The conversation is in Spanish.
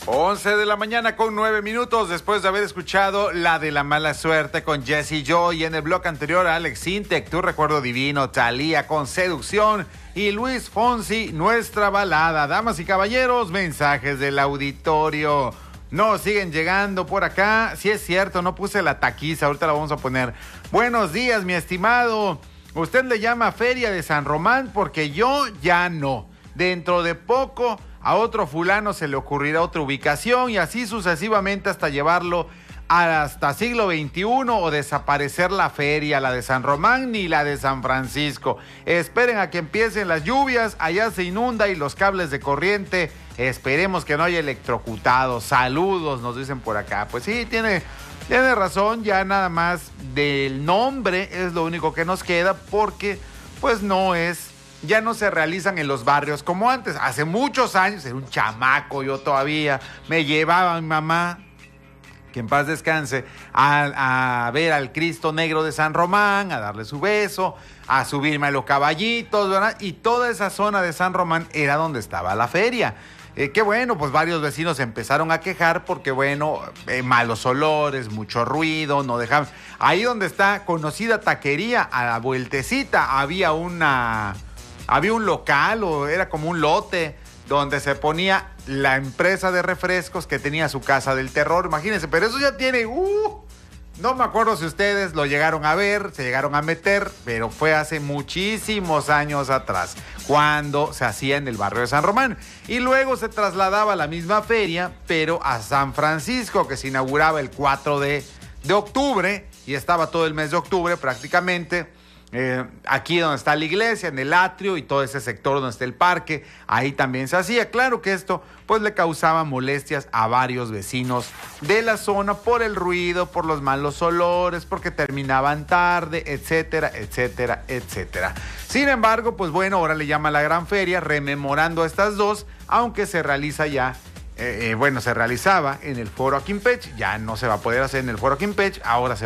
11 de la mañana con 9 minutos después de haber escuchado la de la mala suerte con Jesse Joy. En el bloque anterior, Alex Intec, Tu recuerdo divino, Thalía con Seducción y Luis Fonsi, Nuestra balada. Damas y caballeros, mensajes del auditorio. No, siguen llegando por acá. Sí es cierto, no puse la taquiza, ahorita la vamos a poner. Buenos días, mi estimado. Usted le llama Feria de San Román porque yo ya no. Dentro de poco a otro fulano se le ocurrirá otra ubicación y así sucesivamente hasta llevarlo hasta siglo XXI o desaparecer la feria, la de San Román ni la de San Francisco. Esperen a que empiecen las lluvias, allá se inunda y los cables de corriente, esperemos que no haya electrocutados. Saludos, nos dicen por acá. Pues sí, tiene razón, ya nada más del nombre es lo único que nos queda porque pues ya no se realizan en los barrios como antes. Hace muchos años, era un chamaco yo todavía, me llevaba mi mamá, que en paz descanse, a ver al Cristo Negro de San Román, a darle su beso, a subirme a los caballitos, ¿verdad? Y toda esa zona de San Román era donde estaba la feria. Qué bueno, pues varios vecinos empezaron a quejar porque, bueno, malos olores, mucho ruido, no dejaban. Ahí donde está conocida taquería, a la vueltecita, había un local o era como un lote donde se ponía la empresa de refrescos que tenía su casa del terror, imagínense, pero eso ya tiene, no me acuerdo si ustedes lo llegaron a ver, se llegaron a meter, pero fue hace muchísimos años atrás, cuando se hacía en el barrio de San Román. Y luego se trasladaba la misma feria, pero a San Francisco, que se inauguraba el 4 de octubre, y estaba todo el mes de octubre prácticamente. Aquí donde está la iglesia, en el atrio y todo ese sector donde está el parque, ahí también se hacía. Claro que esto pues le causaba molestias a varios vecinos de la zona por el ruido, por los malos olores, porque terminaban tarde, etcétera, etcétera, etcétera. Sin embargo, pues bueno, ahora le llama la Gran Feria, rememorando a estas dos, aunque se realiza ya, se realizaba en el Foro Aquimpech, ya no se va a poder hacer en el Foro Aquimpech, ahora se